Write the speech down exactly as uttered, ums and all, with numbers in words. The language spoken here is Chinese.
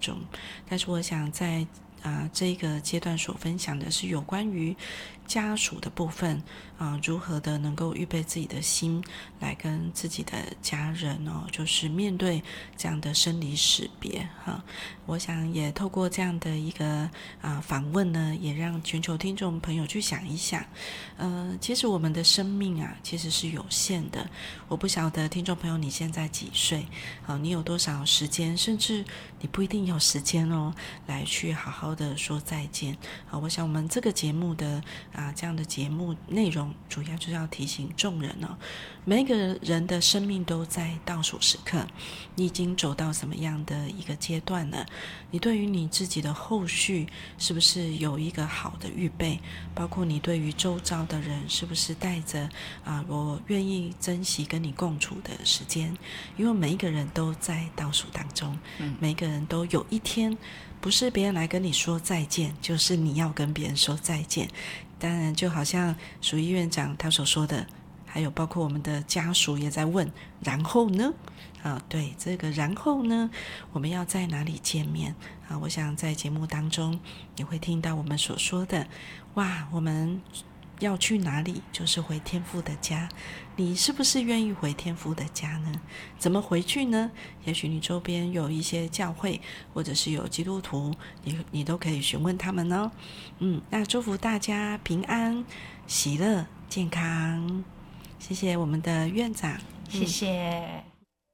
中。但是我想在啊，这个阶段所分享的是有关于家属的部分啊，如何的能够预备自己的心来跟自己的家人哦，就是面对这样的生离死别哈、啊。我想也透过这样的一个啊访问呢，也让全球听众朋友去想一想，呃，其实我们的生命啊，其实是有限的。我不晓得听众朋友你现在几岁啊？你有多少时间，甚至你不一定有时间哦，来去好好的说再见啊！我想我们这个节目的啊这样的节目内容，主要就是要提醒众人哦，每一个人的生命都在倒数时刻，你已经走到什么样的一个阶段了？你对于你自己的后续是不是有一个好的预备？包括你对于周遭的人是不是带着啊我愿意珍惜跟你共处的时间？因为每一个人都在倒数当中，嗯、每一个人都有一天不是别人来跟你说再见，就是你要跟别人说再见。当然就好像淑仪院长他所说的，还有包括我们的家属也在问，然后呢啊，对，这个然后呢我们要在哪里见面啊？我想在节目当中你会听到我们所说的，哇，我们要去哪里？就是回天父的家。你是不是愿意回天父的家呢？怎么回去呢？也许你周边有一些教会，或者是有基督徒，你你都可以询问他们哦。嗯，那祝福大家平安、喜乐、健康。谢谢我们的院长， 谢谢。